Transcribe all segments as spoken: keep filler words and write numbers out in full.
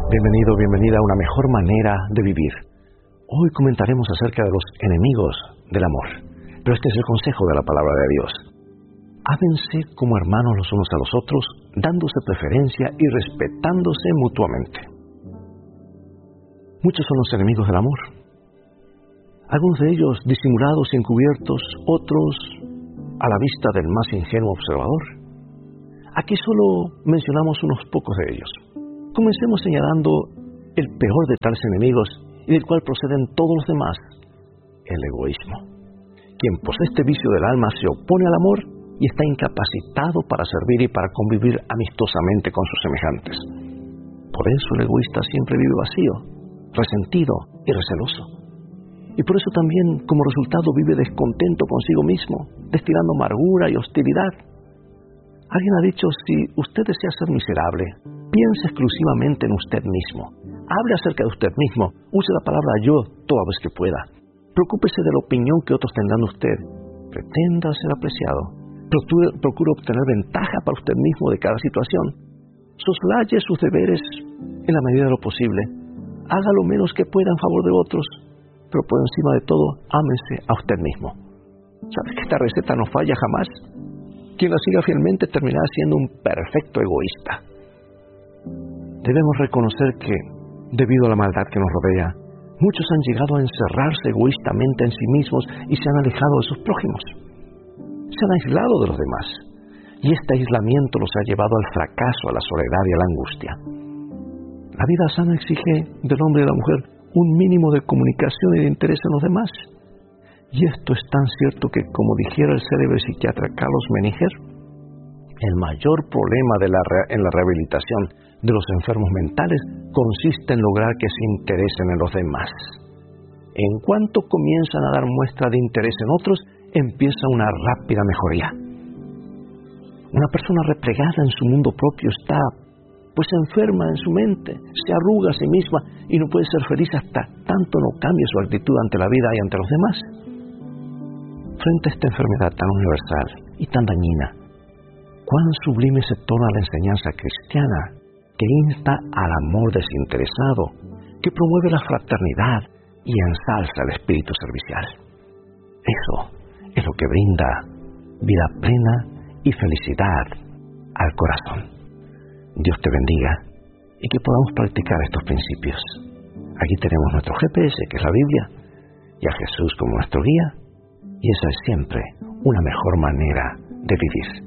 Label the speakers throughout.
Speaker 1: Bienvenido, bienvenida a una mejor manera de vivir. Hoy comentaremos acerca de los enemigos del amor, pero este es el consejo de la palabra de Dios. Ámense como hermanos los unos a los otros, dándose preferencia y respetándose mutuamente. Muchos son los enemigos del amor. Algunos de ellos disimulados y encubiertos, otros a la vista del más ingenuo observador. Aquí solo mencionamos unos pocos de ellos. Comencemos señalando el peor de tales enemigos y del cual proceden todos los demás, el egoísmo. Quien posee este vicio del alma se opone al amor y está incapacitado para servir y para convivir amistosamente con sus semejantes. Por eso el egoísta siempre vive vacío, resentido y receloso. Y por eso también, como resultado, vive descontento consigo mismo, destilando amargura y hostilidad. Alguien ha dicho, si usted desea ser miserable, piense exclusivamente en usted mismo. Hable acerca de usted mismo. Use la palabra yo toda vez que pueda. Preocúpese de la opinión que otros tendrán de usted. Pretenda ser apreciado. Procure, procure obtener ventaja para usted mismo de cada situación. Soslaye sus deberes en la medida de lo posible. Haga lo menos que pueda en favor de otros. Pero por encima de todo, ámese a usted mismo. ¿Sabe que esta receta no falla jamás? Quien la siga fielmente terminará siendo un perfecto egoísta. Debemos reconocer que, debido a la maldad que nos rodea, muchos han llegado a encerrarse egoístamente en sí mismos y se han alejado de sus prójimos. Se han aislado de los demás, y este aislamiento los ha llevado al fracaso, a la soledad y a la angustia. La vida sana exige del hombre y de la mujer un mínimo de comunicación y de interés en los demás. Y esto es tan cierto que, como dijera el célebre psiquiatra Carlos Meniger, el mayor problema de la re- en la rehabilitación de los enfermos mentales consiste en lograr que se interesen en los demás. En cuanto comienzan a dar muestra de interés en otros, empieza una rápida mejoría. Una persona replegada en su mundo propio está, pues, enferma en su mente, se arruga a sí misma y no puede ser feliz hasta tanto no cambie su actitud ante la vida y ante los demás. Frente a esta enfermedad tan universal y tan dañina, cuán sublime se torna la enseñanza cristiana que insta al amor desinteresado, que promueve la fraternidad y ensalza el espíritu servicial. Eso es lo que brinda vida plena y felicidad al corazón. Dios te bendiga y que podamos practicar estos principios. Aquí tenemos nuestro G P S, que es la Biblia, y a Jesús como nuestro guía, y esa es siempre una mejor manera de vivir.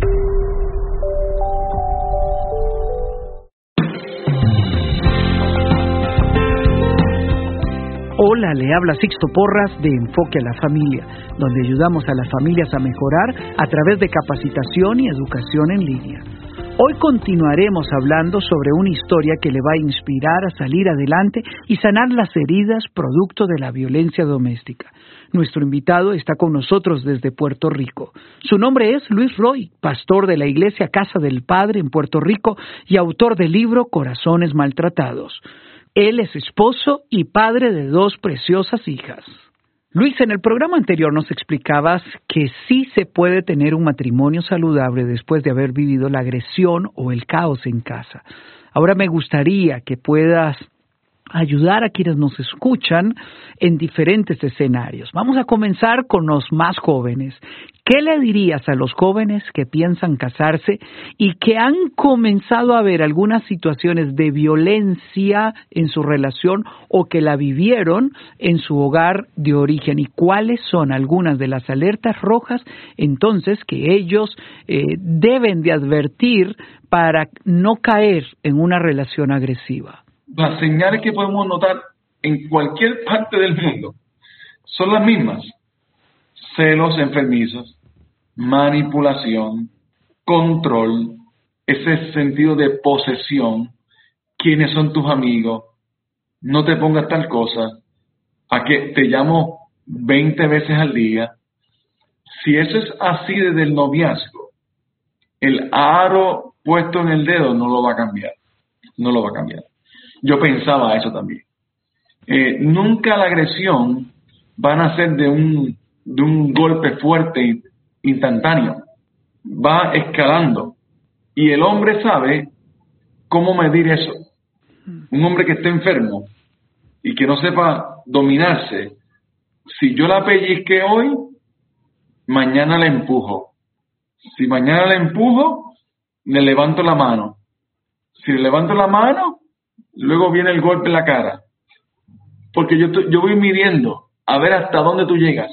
Speaker 2: Hola, le habla Sixto Porras de Enfoque a la Familia, donde ayudamos a las familias a mejorar a través de capacitación y educación en línea. Hoy continuaremos hablando sobre una historia que le va a inspirar a salir adelante y sanar las heridas producto de la violencia doméstica. Nuestro invitado está con nosotros desde Puerto Rico. Su nombre es Luis Roy, pastor de la Iglesia Casa del Padre en Puerto Rico y autor del libro Corazones Maltratados. Él es esposo y padre de dos preciosas hijas. Luis, en el programa anterior nos explicabas que sí se puede tener un matrimonio saludable después de haber vivido la agresión o el caos en casa. Ahora me gustaría que puedas ayudar a quienes nos escuchan en diferentes escenarios. Vamos a comenzar con los más jóvenes. ¿Qué le dirías a los jóvenes que piensan casarse y que han comenzado a ver algunas situaciones de violencia en su relación o que la vivieron en su hogar de origen? ¿Y cuáles son algunas de las alertas rojas entonces que ellos eh, deben de advertir para no caer en una relación agresiva?
Speaker 3: Las señales que podemos notar en cualquier parte del mundo son las mismas: celos enfermizos, manipulación, control, ese sentido de posesión, quiénes son tus amigos, no te pongas tal cosa, a que te llamo veinte veces al día. Si eso es así desde el noviazgo, el aro puesto en el dedo no lo va a cambiar, no lo va a cambiar. Yo pensaba eso también. Eh, nunca la agresión va a nacer de un, de un golpe fuerte, instantáneo. Va escalando. Y el hombre sabe cómo medir eso. Un hombre que esté enfermo y que no sepa dominarse, si yo la pellizque hoy, mañana la empujo. Si mañana la empujo, le levanto la mano. Si le levanto la mano, luego viene el golpe en la cara. Porque yo, yo voy midiendo a ver hasta dónde tú llegas.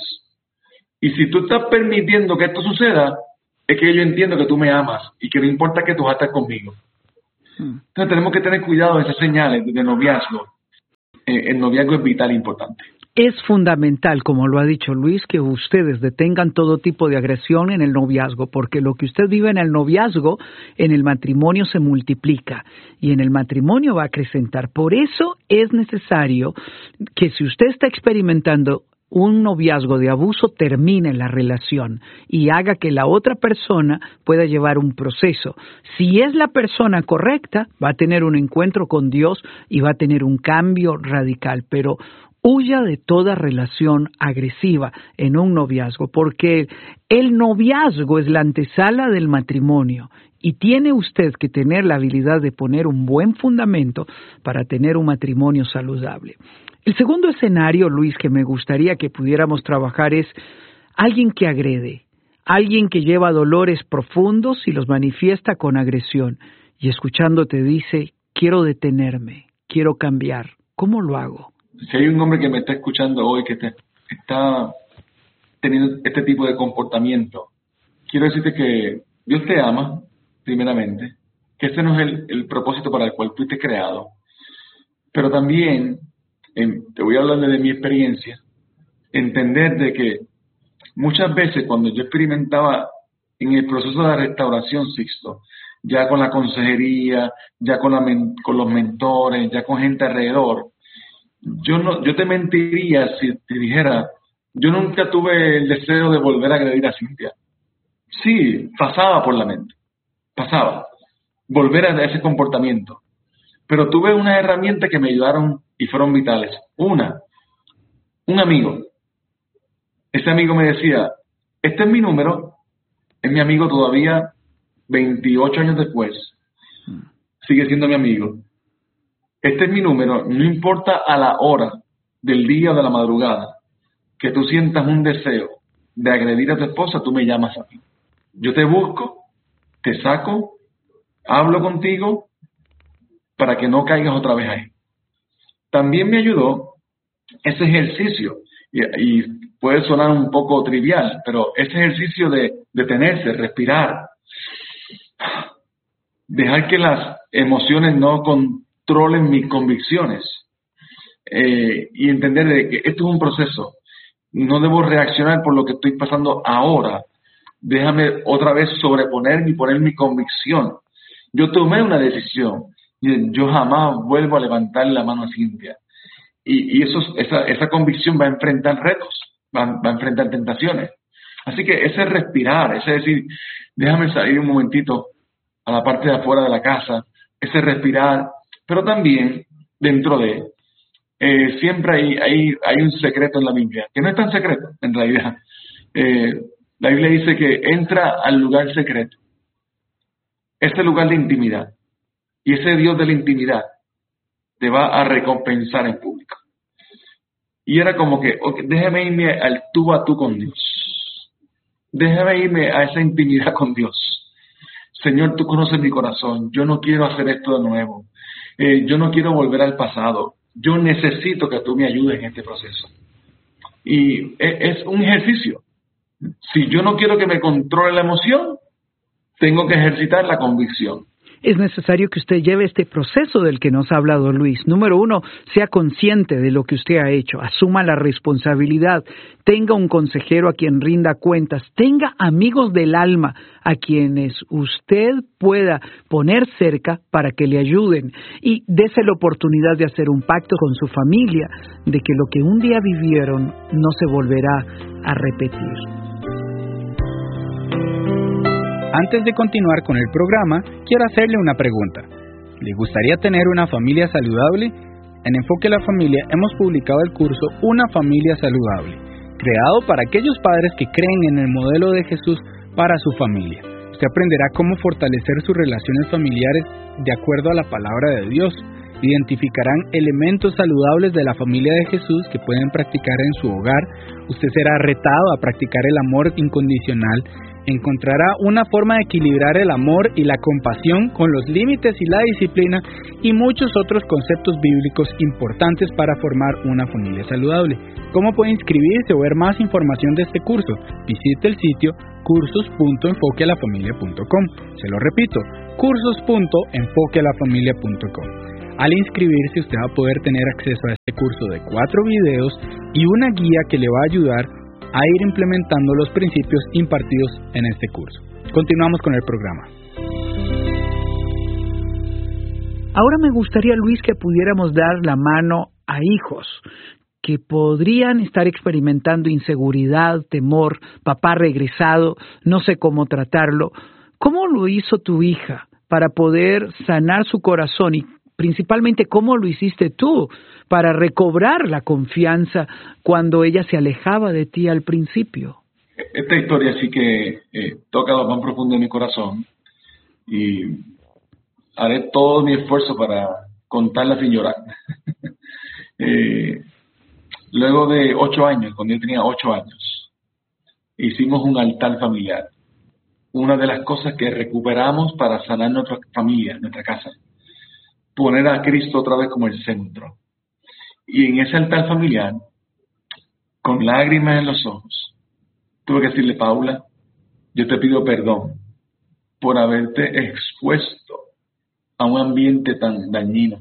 Speaker 3: Y si tú estás permitiendo que esto suceda, es que yo entiendo que tú me amas y que no importa que tú vas a estar conmigo. Entonces tenemos que tener cuidado de esas señales de noviazgo. Eh, el noviazgo es vital e importante.
Speaker 2: Es fundamental, como lo ha dicho Luis, que ustedes detengan todo tipo de agresión en el noviazgo, porque lo que usted vive en el noviazgo, en el matrimonio se multiplica y en el matrimonio va a acrecentar. Por eso es necesario que si usted está experimentando un noviazgo de abuso, termine la relación y haga que la otra persona pueda llevar un proceso. Si es la persona correcta, va a tener un encuentro con Dios y va a tener un cambio radical, pero huya de toda relación agresiva en un noviazgo, porque el noviazgo es la antesala del matrimonio y tiene usted que tener la habilidad de poner un buen fundamento para tener un matrimonio saludable. El segundo escenario, Luis, que me gustaría que pudiéramos trabajar es alguien que agrede, alguien que lleva dolores profundos y los manifiesta con agresión y escuchándote dice, quiero detenerme, quiero cambiar. ¿Cómo lo hago?
Speaker 3: Si hay un hombre que me está escuchando hoy que te, está teniendo este tipo de comportamiento, quiero decirte que Dios te ama, primeramente, que este no es el, el propósito para el cual fuiste creado, pero también, en, te voy a hablar de mi experiencia, entender de que muchas veces cuando yo experimentaba en el proceso de restauración, Sixto, ya con la consejería, ya con, la, con los mentores, ya con gente alrededor, Yo no, yo te mentiría si te dijera, yo nunca tuve el deseo de volver a agredir a Cintia. Sí, pasaba por la mente, pasaba, volver a ese comportamiento. Pero tuve unas herramientas que me ayudaron y fueron vitales. Una, un amigo. Ese amigo me decía, este es mi número, es mi amigo todavía veintiocho años después, sigue siendo mi amigo. Este es mi número, no importa a la hora del día o de la madrugada que tú sientas un deseo de agredir a tu esposa, tú me llamas a mí. Yo te busco, te saco, hablo contigo para que no caigas otra vez ahí. También me ayudó ese ejercicio, y, y puede sonar un poco trivial, pero ese ejercicio de detenerse, respirar, dejar que las emociones no con controlen mis convicciones eh, y entender de que esto es un proceso. No debo reaccionar por lo que estoy pasando ahora. Déjame otra vez sobreponerme y poner mi convicción. Yo tomé una decisión. Yo jamás vuelvo a levantar la mano a Cintia. Y, y eso, esa, esa convicción va a enfrentar retos, va, va a enfrentar tentaciones. Así que ese respirar, ese decir, déjame salir un momentito a la parte de afuera de la casa, ese respirar. Pero también, dentro de, eh, siempre hay, hay, hay un secreto en la Biblia, que no es tan secreto, en realidad. Eh, la Biblia dice que entra al lugar secreto, ese lugar de intimidad, y ese Dios de la intimidad te va a recompensar en público. Y era como que, okay, déjame irme al tú a tú con Dios, déjame irme a esa intimidad con Dios. Señor, tú conoces mi corazón, yo no quiero hacer esto de nuevo. Eh, yo no quiero volver al pasado. Yo necesito que tú me ayudes en este proceso. Y es, es un ejercicio. Si yo no quiero que me controle la emoción, tengo que ejercitar la convicción.
Speaker 2: Es necesario que usted lleve este proceso del que nos ha hablado Luis. Número uno, sea consciente de lo que usted ha hecho, asuma la responsabilidad, tenga un consejero a quien rinda cuentas, tenga amigos del alma a quienes usted pueda poner cerca para que le ayuden y dése la oportunidad de hacer un pacto con su familia de que lo que un día vivieron no se volverá a repetir.
Speaker 4: Antes de continuar con el programa, quiero hacerle una pregunta. ¿Le gustaría tener una familia saludable? En Enfoque a la Familia hemos publicado el curso Una Familia Saludable, creado para aquellos padres que creen en el modelo de Jesús para su familia. Usted aprenderá cómo fortalecer sus relaciones familiares de acuerdo a la palabra de Dios Identificarán elementos saludables de la familia de Jesús que pueden practicar en su hogar. Usted será retado a practicar el amor incondicional. Encontrará una forma de equilibrar el amor y la compasión con los límites y la disciplina y muchos otros conceptos bíblicos importantes para formar una familia saludable. ¿Cómo puede inscribirse o ver más información de este curso? Visite el sitio cursos punto enfoque a la familia punto com. Se lo repito, cursos punto enfoque a la familia punto com. Al inscribirse, usted va a poder tener acceso a este curso de cuatro videos y una guía que le va a ayudar a ir implementando los principios impartidos en este curso. Continuamos con el programa.
Speaker 2: Ahora me gustaría, Luis, que pudiéramos dar la mano a hijos que podrían estar experimentando inseguridad, temor, papá regresado, no sé cómo tratarlo. ¿Cómo lo hizo tu hija para poder sanar su corazón y principalmente cómo lo hiciste tú para recobrar la confianza cuando ella se alejaba de ti al principio?
Speaker 3: Esta historia sí que eh, toca lo más profundo de mi corazón y haré todo mi esfuerzo para contarla sin llorar. eh, luego de ocho años, cuando yo tenía ocho años, hicimos un altar familiar. Una de las cosas que recuperamos para sanar nuestra familia, nuestra casa. Poner a Cristo otra vez como el centro. Y en ese altar familiar, con lágrimas en los ojos, tuve que decirle: Paula, yo te pido perdón por haberte expuesto a un ambiente tan dañino.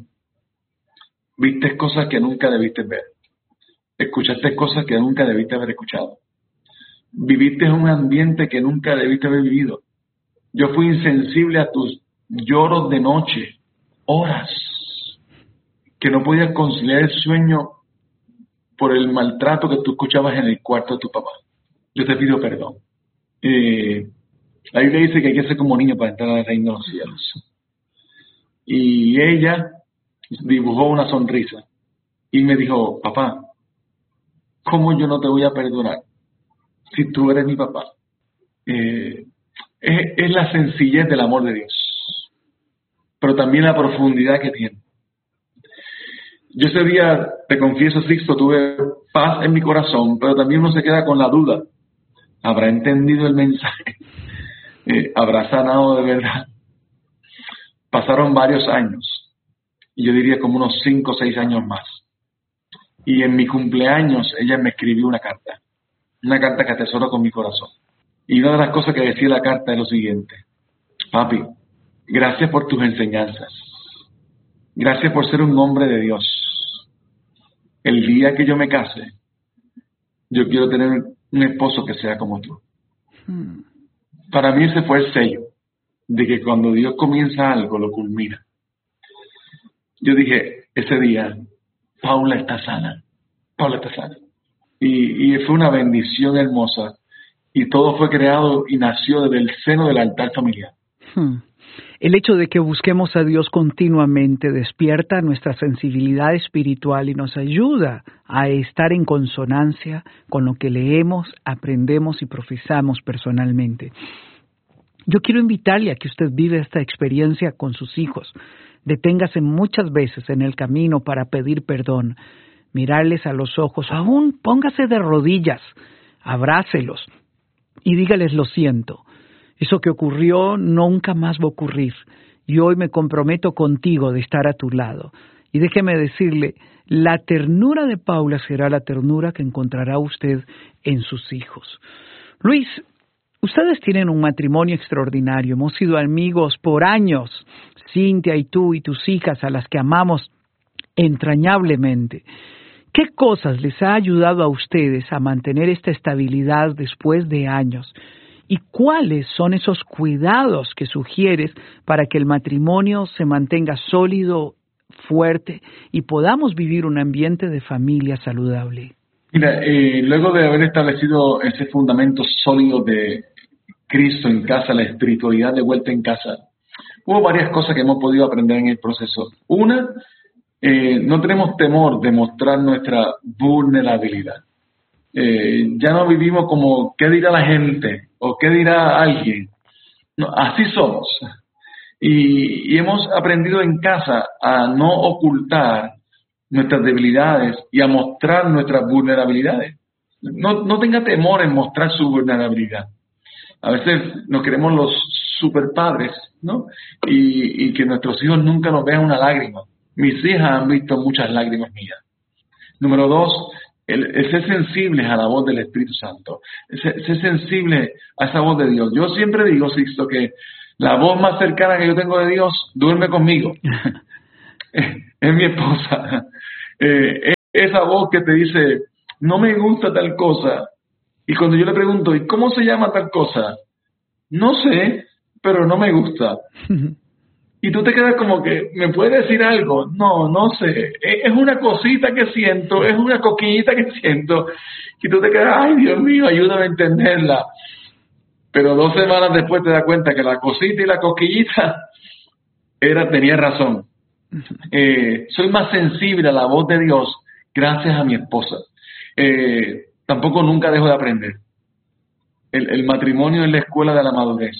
Speaker 3: Viste cosas que nunca debiste ver. Escuchaste cosas que nunca debiste haber escuchado. Viviste en un ambiente que nunca debiste haber vivido. Yo fui insensible a tus lloros de noche, horas, que no podías conciliar el sueño por el maltrato que tú escuchabas en el cuarto de tu papá. Yo te pido perdón. Eh, la Biblia dice que hay que ser como niño para entrar al reino de los cielos. Y ella dibujó una sonrisa y me dijo: papá, ¿cómo yo no te voy a perdonar si tú eres mi papá? Eh, es, es la sencillez del amor de Dios, pero también la profundidad que tiene. Yo ese día, te confieso, Sixto, tuve paz en mi corazón, pero también uno se queda con la duda. ¿Habrá entendido el mensaje? Eh, ¿Habrá sanado de verdad? Pasaron varios años, y yo diría como unos cinco o seis años más. Y en mi cumpleaños ella me escribió una carta, una carta que atesoro con mi corazón. Y una de las cosas que decía la carta es lo siguiente: papi, gracias por tus enseñanzas. Gracias por ser un hombre de Dios. El día que yo me case, yo quiero tener un esposo que sea como tú. Hmm. Para mí ese fue el sello de que cuando Dios comienza algo, lo culmina. Yo dije, ese día, Paula está sana. Paula está sana. Y, y fue una bendición hermosa. Y todo fue creado y nació desde el seno del altar familiar.
Speaker 2: Hmm. El hecho de que busquemos a Dios continuamente despierta nuestra sensibilidad espiritual y nos ayuda a estar en consonancia con lo que leemos, aprendemos y profesamos personalmente. Yo quiero invitarle a que usted vive esta experiencia con sus hijos. Deténgase muchas veces en el camino para pedir perdón, mirarles a los ojos, aún póngase de rodillas, abrácelos y dígales: lo siento. Eso que ocurrió nunca más va a ocurrir. Y hoy me comprometo contigo de estar a tu lado. Y déjeme decirle, la ternura de Paula será la ternura que encontrará usted en sus hijos. Luis, ustedes tienen un matrimonio extraordinario. Hemos sido amigos por años. Cintia y tú y tus hijas, a las que amamos entrañablemente. ¿Qué cosas les ha ayudado a ustedes a mantener esta estabilidad después de años? ¿Y cuáles son esos cuidados que sugieres para que el matrimonio se mantenga sólido, fuerte y podamos vivir un ambiente de familia saludable?
Speaker 3: Mira, eh, luego de haber establecido ese fundamento sólido de Cristo en casa, la espiritualidad de vuelta en casa, hubo varias cosas que hemos podido aprender en el proceso. Una, eh, no tenemos temor de mostrar nuestra vulnerabilidad. Eh, ya no vivimos como ¿qué dirá la gente? ¿O qué dirá alguien? No, así somos. Y, y hemos aprendido en casa a no ocultar nuestras debilidades y a mostrar nuestras vulnerabilidades. No, no tenga temor en mostrar su vulnerabilidad. A veces nos queremos los super padres, ¿no? Y, y que nuestros hijos nunca nos vean una lágrima. Mis hijas han visto muchas lágrimas mías. Número dos, el, el ser sensibles a la voz del Espíritu Santo. Ser, ser sensible a esa voz de Dios. Yo siempre digo, Sixto, que la voz más cercana que yo tengo de Dios duerme conmigo. es, es mi esposa. Eh, es esa voz que te dice, no me gusta tal cosa. Y cuando yo le pregunto, ¿y cómo se llama tal cosa? No sé, pero no me gusta. Y tú te quedas como que, ¿me puede decir algo? No, no sé. Es una cosita que siento, es una coquillita que siento. Y tú te quedas, ay, Dios mío, ayúdame a entenderla. Pero dos semanas después te das cuenta que la cosita y la coquillita era, tenía razón. Eh, soy más sensible a la voz de Dios gracias a mi esposa. Eh, tampoco nunca dejo de aprender. El, el matrimonio es la escuela de la madurez.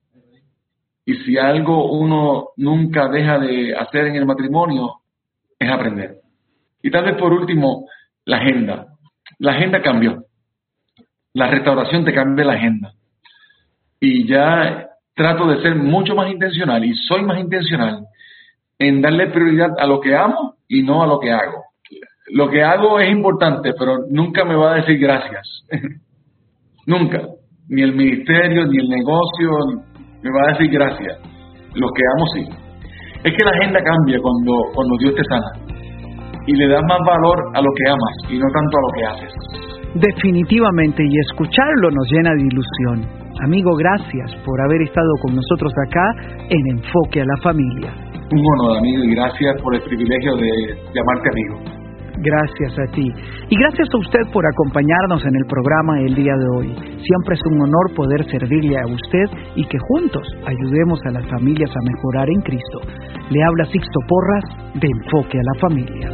Speaker 3: Y si algo uno nunca deja de hacer en el matrimonio, es aprender. Y tal vez por último, la agenda. La agenda cambió. La restauración te cambia la agenda. Y ya trato de ser mucho más intencional, y soy más intencional en darle prioridad a lo que amo y no a lo que hago. Lo que hago es importante, pero nunca me va a decir gracias. Nunca. Ni el ministerio, ni el negocio me va a decir gracias. Lo que amo sí. Es que la agenda cambia cuando, cuando Dios te sana. Y le das más valor a lo que amas y no tanto a lo que haces.
Speaker 2: Definitivamente, y escucharlo nos llena de ilusión. Amigo, gracias por haber estado con nosotros acá en Enfoque a la Familia.
Speaker 3: Un honor, amigo, y gracias por el privilegio de llamarte amigo.
Speaker 2: Gracias a ti. Y gracias a usted por acompañarnos en el programa el día de hoy. Siempre es un honor poder servirle a usted y que juntos ayudemos a las familias a mejorar en Cristo. Le habla Sixto Porras de Enfoque a la Familia.